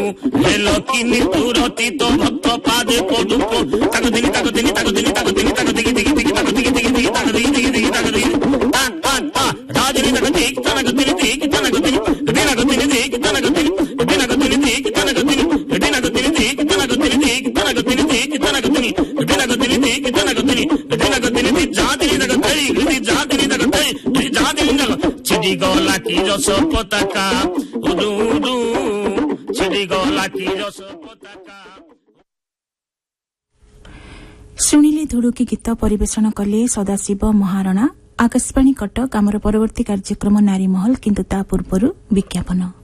Hello কিনি তুরতি তো ভক্ত পাদে পদু তাকো দিনি তাকো দিনি তাকো দিনি তাকো দিনি তাকো দিগি দিগি দিগি তাকো দিগি দিগি দিগি তাকো দিগি দিগি দিগি তাকো দিগি টান টান টা রাজনি তাকো দিগি তাকো দিনি দিগি তাকো দিনি দিনা কো দিনি দিগি তাকো দিনি দিনা কো দিনি দিগি তাকো দিনি দিনা কো দিনি দিগি তাকো দিনি দিগি তাকো দিনি দিগি তাকো দিনি দিনা কো দিনি দিগি তাকো দিনি দিনা কো দিনি দিগি জাদিনি তাকো দিগি দিগি জাদিনি তাকো দিগি জাদিনি তাকো চিড়ি গলা কি রস পতাকা উদু উদু চিড়ি গলা কি রস পতাকা। ଶୁଣିଲେ ଧୁଡୁକି ଗୀତ ପରିବେଷଣ କଲେ ସଦାଶିବ ମହାରଣା। ଆକାଶବାଣୀ କଟକ। ଆମର ପରବର୍ତ୍ତୀ କାର୍ଯ୍ୟକ୍ରମ ନାରୀ ମହଲ, କିନ୍ତୁ ତା ପୂର୍ବରୁ ବିଜ୍ଞାପନ।